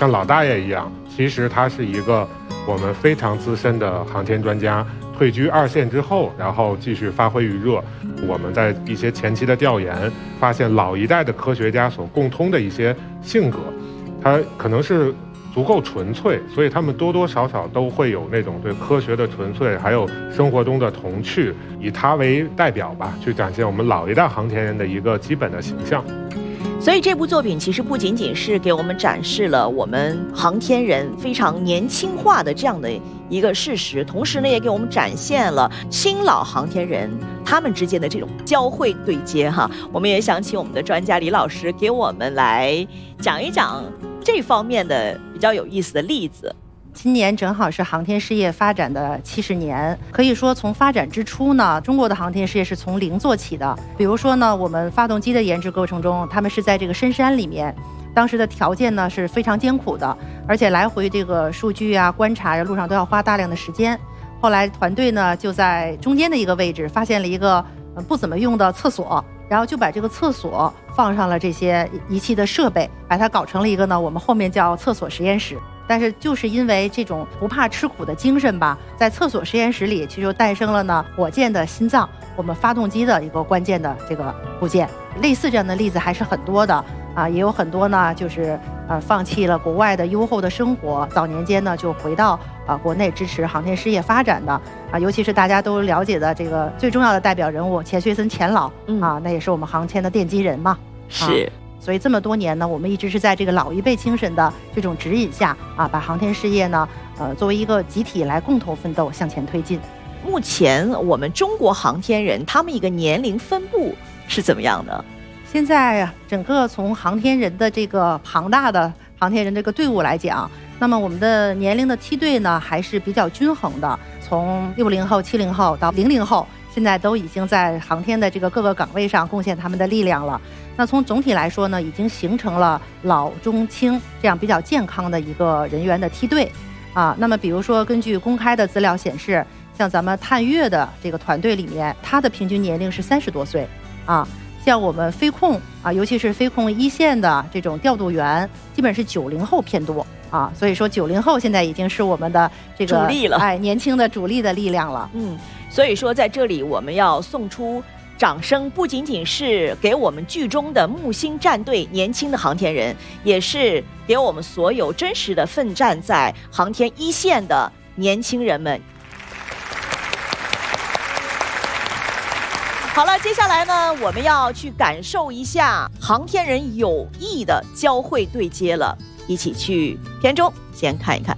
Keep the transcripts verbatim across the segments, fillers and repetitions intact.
像老大爷一样，其实他是一个我们非常资深的航天专家，退居二线之后，然后继续发挥余热。我们在一些前期的调研发现，老一代的科学家所共通的一些性格，他可能是足够纯粹，所以他们多多少少都会有那种对科学的纯粹，还有生活中的童趣，以他为代表吧，去展现我们老一代航天人的一个基本的形象。 所以这部作品其实不仅仅是给我们展示了我们航天人非常年轻化的这样的一个事实，同时呢也给我们展现了新老航天人他们之间的这种交汇对接哈。我们也想请我们的专家李老师给我们来讲一讲这方面的比较有意思的例子。 今年正好是航天事业发展的七十年，可以说从发展之初呢，中国的航天事业是从零做起的。比如说呢，我们发动机的研制过程中，他们是在这个深山里面，当时的条件呢是非常艰苦的，而且来回这个数据啊、观察呀、路上都要花大量的时间。后来团队呢就在中间的一个位置发现了一个不怎么用的厕所，然后就把这个厕所放上了这些仪器的设备，把它搞成了一个呢我们后面叫厕所实验室。但是就是因为这种不怕吃苦的精神吧，在厕所实验室里其实就诞生了呢火箭的心脏，我们发动机的一个关键的这个部件。类似这样的例子还是很多的啊，也有很多呢就是呃放弃了国外的优厚的生活，早年间呢就回到啊国内支持航天事业发展的啊，尤其是大家都了解的这个最重要的代表人物钱学森钱老、嗯、啊，那也是我们航天的奠基人嘛。 是、 啊所以这么多年呢，我们一直是在这个老一辈精神的这种指引下啊，把航天事业呢，呃，作为一个集体来共同奋斗向前推进。 目前我们中国航天人他们一个年龄分布是怎么样的？ 现在啊，整个从航天人的这个庞大的航天人这个队伍来讲，那么我们的年龄的梯队呢还是比较均衡的，从六零后、七零后到零零后，现在都已经在航天的这个各个岗位上贡献他们的力量了。那从总体来说呢，已经形成了老中青这样比较健康的一个人员的梯队啊。那么比如说根据公开的资料显示，像咱们探月的这个团队里面，他的平均年龄是三十多岁啊。像我们飞控啊，尤其是飞控一线的这种调度员，基本是九零后偏多啊。所以说九零后现在已经是我们的这个主力了， 哎，年轻的主力的力量了。 嗯，所以说在这里我们要送出掌声，不仅仅是给我们剧中的木星战队年轻的航天人，也是给我们所有真实的奋战在航天一线的年轻人们。好了，接下来呢，我们要去感受一下航天人友谊的交汇对接了，一起去片中先看一看。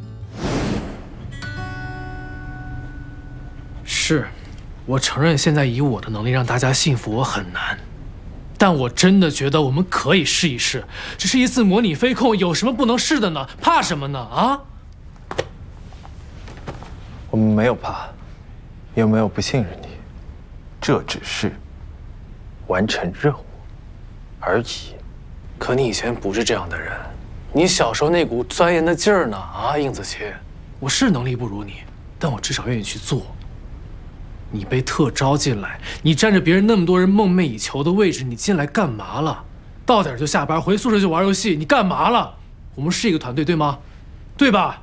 是，我承认现在以我的能力让大家信服我很难，但我真的觉得我们可以试一试。只是一次模拟飞控，有什么不能试的呢？怕什么呢？啊？ 我们没有怕，也没有不信任你，这只是完成任务而已。 可你以前不是这样的人，你小时候那股钻研的劲儿呢？啊，应子琪，我是能力不如你，但我至少愿意去做。你被特招进来，你占着别人那么多人梦寐以求的位置，你进来干嘛了？到点就下班，回宿舍就玩游戏，你干嘛了？我们是一个团队，对吗？对吧？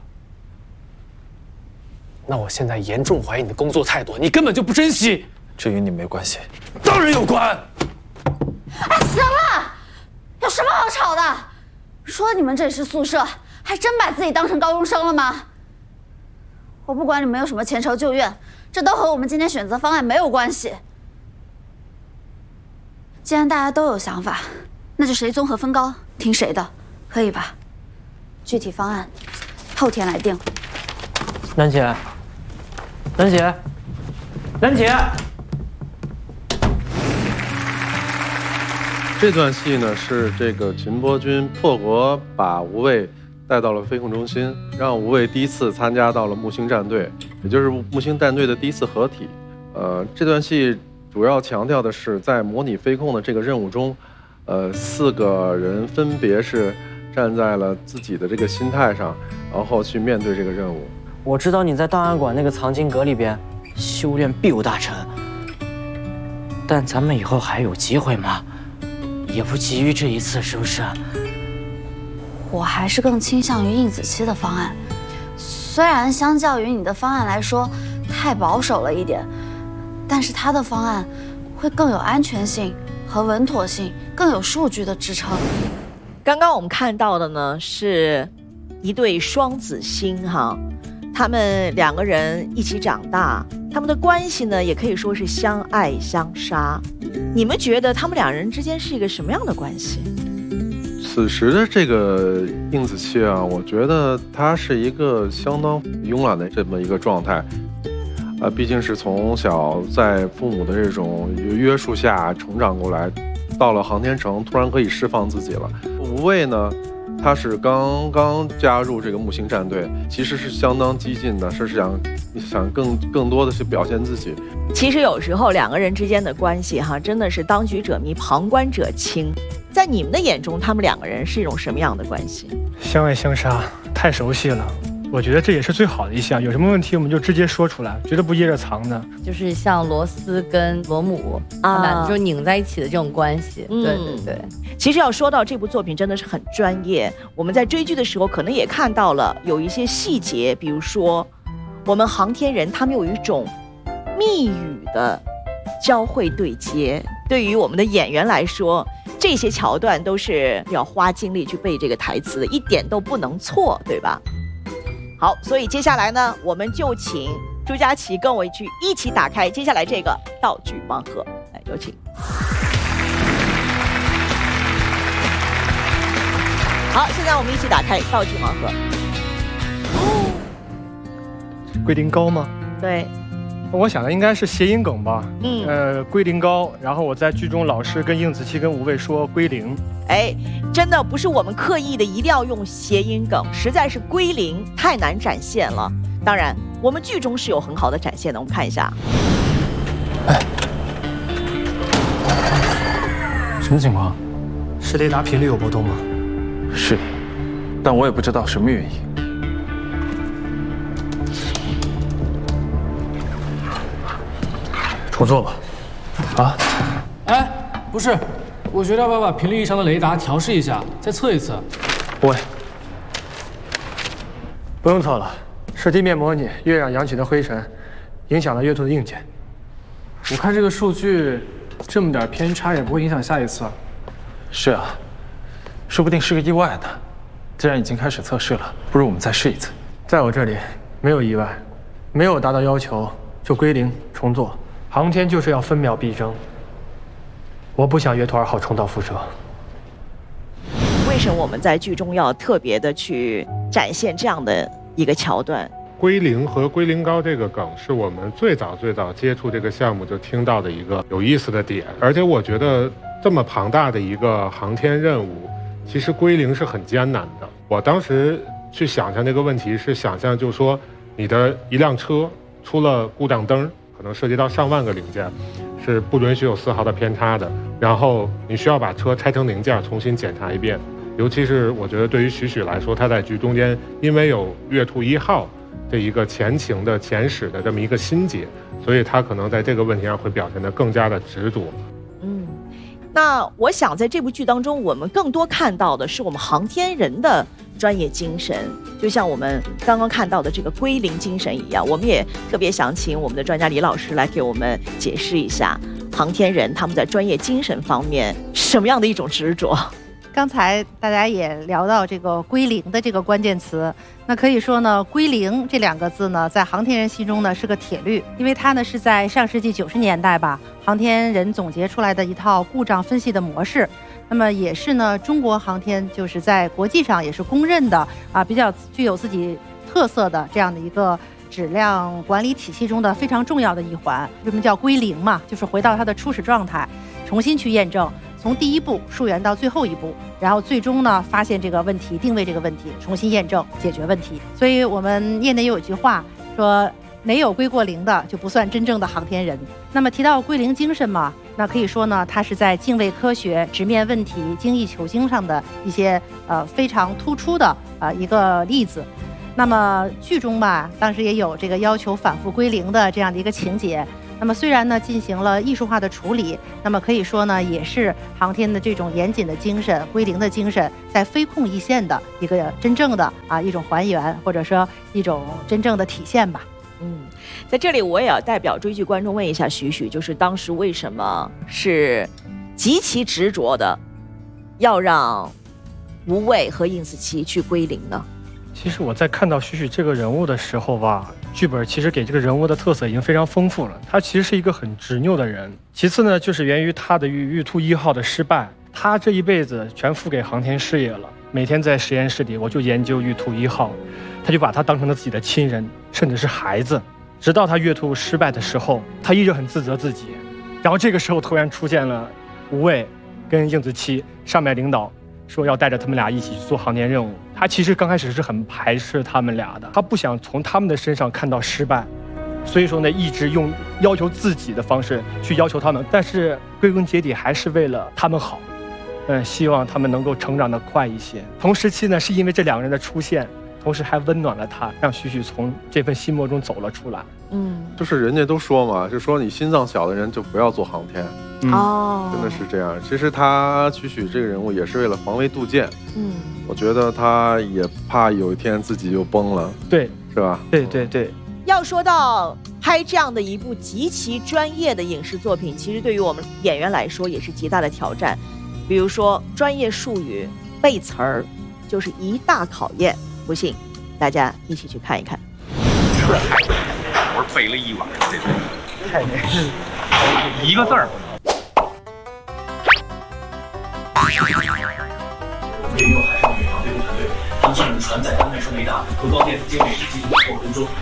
那我现在严重怀疑你的工作态度，你根本就不珍惜。 这与你没关系。 当然有关。 哎，行了，有什么好吵的？说你们这里是宿舍，还真把自己当成高中生了吗？我不管你们有什么前仇旧怨，这都和我们今天选择方案没有关系。既然大家都有想法，那就谁综合分高听谁的，可以吧？具体方案后天来定。 兰姐，兰姐，兰姐。 这段戏呢是这个秦波军破国把吴畏带到了飞控中心，让吴畏第一次参加到了木星战队，也就是木星战队的第一次合体。呃，这段戏主要强调的是在模拟飞控的这个任务中，呃，四个人分别是站在了自己的这个心态上，然后去面对这个任务。 我知道你在档案馆那个藏经阁里边修炼必有大成，但咱们以后还有机会吗？也不急于这一次，是不是？ 我还是更倾向于应子期的方案。虽然相较于你的方案来说太保守了一点，但是他的方案会更有安全性和稳妥性，更有数据的支撑。 刚刚我们看到的呢是一对双子星哈，他们两个人一起长大，他们的关系呢也可以说是相爱相杀。你们觉得他们两人之间是一个什么样的关系？ 此时的这个应子期啊，我觉得他是一个相当慵懒的这么一个状态，呃，毕竟是从小在父母的这种约束下成长过来，到了航天城突然可以释放自己了。无畏呢，他是刚刚加入这个木星战队，其实是相当激进的，是想想更更多的去表现自己。 其实有时候两个人之间的关系哈，真的是当局者迷，旁观者清。在你们的眼中，他们两个人是一种什么样的关系？ 相爱相杀，太熟悉了。我觉得这也是最好的一项，有什么问题我们就直接说出来，绝对不掖着藏的。 就是像罗斯跟罗姆他们俩就拧在一起的这种关系。嗯、对对对。 其实要说到这部作品真的是很专业，我们在追剧的时候可能也看到了有一些细节，比如说我们航天人他们有一种密语的交汇对接，对于我们的演员来说，这些桥段都是要花精力去背这个台词的，一点都不能错，对吧？好，所以接下来呢，我们就请朱佳琪跟我去一起打开接下来这个道具盲盒，来有请。好，现在我们一起打开道具盲盒。 哦，龟苓膏吗？ 对。 我想的应该是谐音梗吧， 嗯， 呃，龟苓膏，然后我在剧中老是跟应子期跟吴畏说龟苓， 哎，真的不是我们刻意的一定要用谐音梗，实在是龟苓太难展现了。当然，我们剧中是有很好的展现的，我们看一下。 哎，什么情况？ 是雷达频率有波动吗？ 是，但我也不知道什么原因。 重做吧。啊？哎，不是，我觉得要不要把频率异常的雷达调试一下，再测一次？ 不会，不用测了，是地面模拟月壤扬起的灰尘，影响了月兔的硬件。 我看这个数据，这么点偏差也不会影响下一次。 是啊，说不定是个意外呢。既然已经开始测试了，不如我们再试一次。 在我这里没有意外，没有达到要求就归零重做。航天就是要分秒必争，我不想月兔二号重蹈覆辙。 为什么我们在剧中要特别的去展现这样的一个桥段？ 龟苓和龟苓膏这个梗是我们最早最早接触这个项目就听到的一个有意思的点，而且我觉得这么庞大的一个航天任务，其实归零是很艰难的。我当时去想象这个问题是想象，就是说你的一辆车出了故障灯，可能涉及到上万个零件，是不允许有丝毫的偏差的。然后你需要把车拆成零件重新检查一遍。尤其是我觉得对于许许来说，他在剧中间因为有月兔一号这一个前情的前史的这么一个心结，所以他可能在这个问题上会表现得更加的执着。 嗯，那我想在这部剧当中，我们更多看到的是我们航天人的专业精神，就像我们刚刚看到的这个归零精神一样。我们也特别想请我们的专家李老师来给我们解释一下，航天人他们在专业精神方面什么样的一种执着。 刚才大家也聊到这个归零的这个关键词，那可以说呢，归零这两个字呢，在航天人心中呢是个铁律，因为它呢是在上世纪九十年代吧，航天人总结出来的一套故障分析的模式。那么也是呢，中国航天就是在国际上也是公认的啊，比较具有自己特色的这样的一个质量管理体系中的非常重要的一环。为什么叫归零嘛？就是回到它的初始状态，重新去验证。从第一步溯源到最后一步，然后最终呢发现这个问题，定位这个问题，重新验证，解决问题。所以我们业内有一句话说，没有归过零的就不算真正的航天人。那么提到归零精神嘛，那可以说呢，它是在敬畏科学、直面问题、精益求精上的一些呃非常突出的呃一个例子。那么剧中吧，当时也有这个要求反复归零的这样的一个情节。 那么虽然呢进行了艺术化的处理，那么可以说呢也是航天的这种严谨的精神、归零的精神，在飞控一线的一个真正的啊一种还原，或者说一种真正的体现吧。 嗯，在这里我也要代表追剧观众问一下许许，就是当时为什么是极其执着的要让吴畏和应子期去归零呢？ 其实我在看到许许这个人物的时候吧，剧本其实给这个人物的特色已经非常丰富了。他其实是一个很执拗的人。其次呢，就是源于他的玉玉兔一号的失败，他这一辈子全付给航天事业了。每天在实验室里，我就研究玉兔一号，他就把他当成了自己的亲人，甚至是孩子。直到他月兔失败的时候，他一直很自责自己。然后这个时候突然出现了吴畏跟应子期，上面领导说要带着他们俩一起去做航天任务。他其实刚开始是很排斥他们俩的，他不想从他们的身上看到失败，所以说呢，一直用要求自己的方式去要求他们，但是归根结底还是为了他们好，嗯，希望他们能够成长得快一些。同时期呢，是因为这两个人的出现，同时还温暖了他，让许许从这份心魔中走了出来。 嗯， 就是人家都说嘛，就说你心脏小的人就不要做航天。 嗯、哦， 真的是这样。其实他许许这个人物也是为了防微杜渐。 嗯， 我觉得他也怕有一天自己就崩了。 对， 是吧？ 对对对。 要说到拍这样的一部极其专业的影视作品，其实对于我们演员来说也是极大的挑战。比如说专业术语背词儿，就是一大考验。不信，大家一起去看一看。 这太累了，我背了一晚上这个，太累了，一个字儿。 利用海上宇航飞行团队，航向船载单脉双雷达和高电子精密仪器后空中。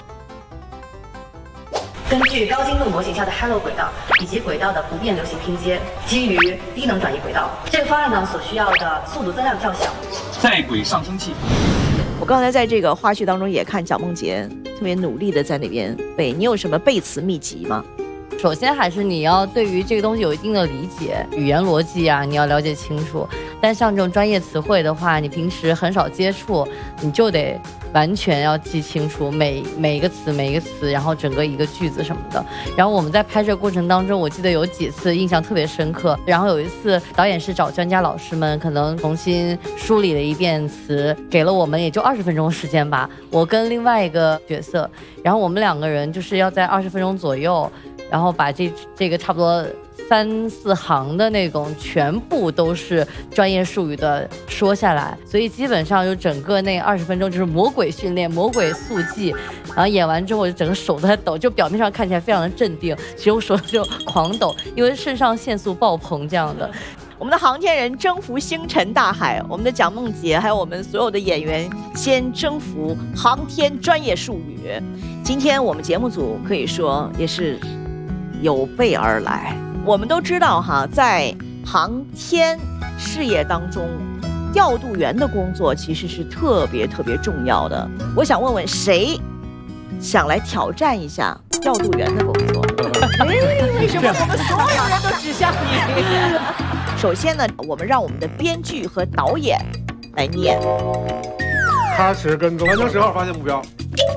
根据高精度模型下的 Hello 轨道以及轨道的不变流行拼接，基于低能转移轨道，这个方案呢所需要的速度增量较小。 在轨上升器。 我刚才在这个花絮当中也看蒋梦婕特别努力的在那边背，你有什么背词秘籍吗？ 首先还是你要对于这个东西有一定的理解，语言逻辑啊，你要了解清楚。但像这种专业词汇的话，你平时很少接触，你就得完全要记清楚每每一个词每一个词，然后整个一个句子什么的。然后我们在拍摄过程当中，我记得有几次印象特别深刻。然后有一次导演是找专家老师们，可能重新梳理了一遍词，给了我们也就二十分钟时间吧。我跟另外一个角色，然后我们两个人就是要在二十分钟左右，然后把这这个差不多三四行的那种全部都是专业术语的说下来，所以基本上就整个那二十分钟就是魔鬼训练、魔鬼速记，然后演完之后我就整个手都在抖，就表面上看起来非常的镇定，其实我手就狂抖，因为肾上腺素爆棚这样的。 我们的航天人征服星辰大海，我们的蒋梦婕还有我们所有的演员先征服航天专业术语。今天我们节目组可以说也是有备而来。我们都知道哈，在航天事业当中，调度员的工作其实是特别特别重要的。我想问问谁想来挑战一下调度员的工作？哎，为什么我们所有人都指向你？首先呢，我们让我们的编剧和导演来念。 喀什跟踪， 长江十号发现目标。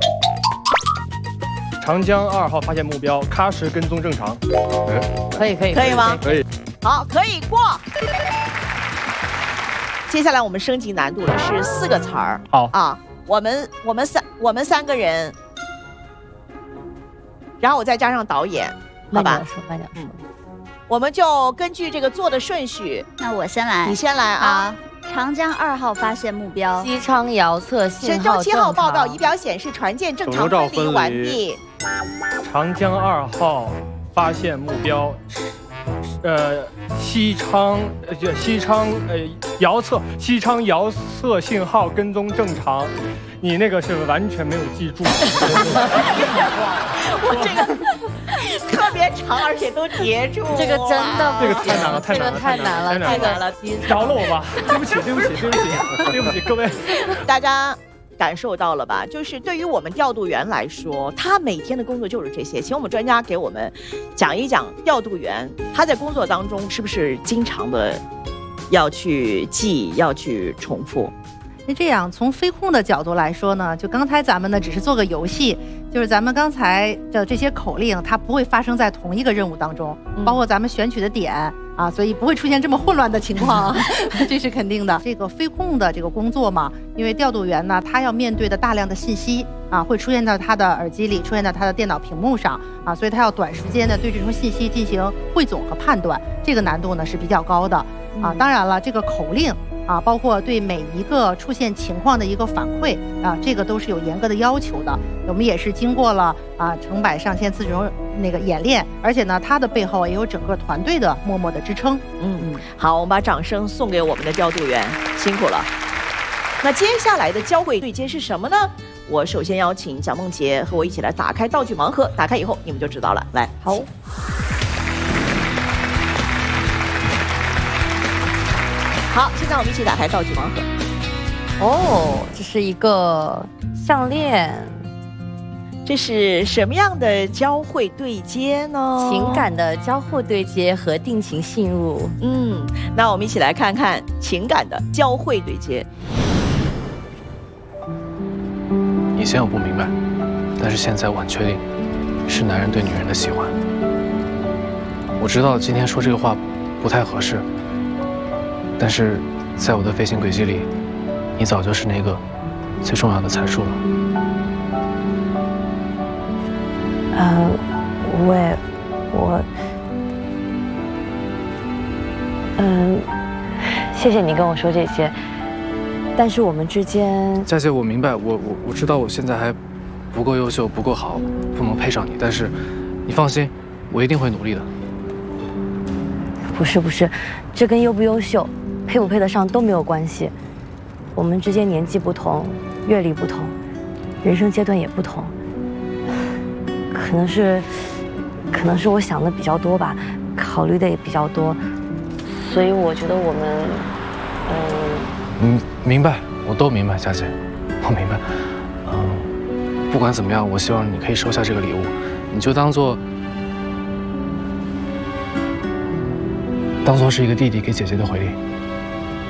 长江二号发现目标，喀什跟踪正常。 可以可以可以吗？ 可以。 好，可以过。接下来我们升级难度了，是四个词儿。 好啊，我们我们三我们三个人，然后我再加上导演，好吧？ 慢点说，慢点说。 我们就根据这个做的顺序， 那我先来， 你先来啊。 长江二号发现目标， 西昌遥测信号神舟七号报告仪表显示船舰正常分离完毕。 长江二号发现目标，呃，西昌呃西昌呃遥测西昌遥测信号跟踪正常。你那个是完全没有记住。 我这个特别长，而且都叠住。 这个真的这个太难了，太难了， 太难了， 太难了。 饶了我吧，对不起，对不起，对不起，对不起，各位。 大家感受到了吧？就是对于我们调度员来说，他每天的工作就是这些。请我们专家给我们讲一讲调度员他在工作当中是不是经常的要去记，要去重复。 那这样，从飞控的角度来说呢，就刚才咱们呢只是做个游戏，就是咱们刚才的这些口令，它不会发生在同一个任务当中，包括咱们选取的点啊，所以不会出现这么混乱的情况，这是肯定的。这个飞控的这个工作嘛，因为调度员呢，他要面对的大量的信息啊，会出现在他的耳机里，出现在他的电脑屏幕上啊，所以他要短时间的对这种信息进行汇总和判断，这个难度呢是比较高的啊。当然了，这个口令。啊，包括对每一个出现情况的一个反馈啊，这个都是有严格的要求的。我们也是经过了啊成百上千次这种那个演练，而且呢，它的背后也有整个团队的默默的支撑。 嗯嗯，好，我们把掌声送给我们的调度员，辛苦了。那接下来的交会对接是什么呢？我首先邀请蒋梦婕和我一起来打开道具盲盒，打开以后你们就知道了。来， 好。 好，现在我们一起打开道具盲盒。 哦，这是一个项链， 这是什么样的交会对接呢？ 情感的交互对接和定情信物。 嗯，那我们一起来看看情感的交会对接。 以前我不明白，但是现在我很确定，是男人对女人的喜欢。我知道今天说这个话不太合适。但是，在我的飞行轨迹里，你早就是那个最重要的参数了。 呃，我也，我，嗯，谢谢你跟我说这些。但是我们之间， 佳姐，我明白，我我我知道我现在还不够优秀，不够好，不能配上你。但是，你放心，我一定会努力的。 不是不是，这跟优不优秀。配不配得上都没有关系，我们之间年纪不同，阅历不同，人生阶段也不同，可能是，可能是我想的比较多吧，考虑的也比较多，所以我觉得我们， 嗯，嗯，明白，我都明白，佳姐，我明白，嗯，不管怎么样，我希望你可以收下这个礼物，你就当做，当做是一个弟弟给姐姐的回礼。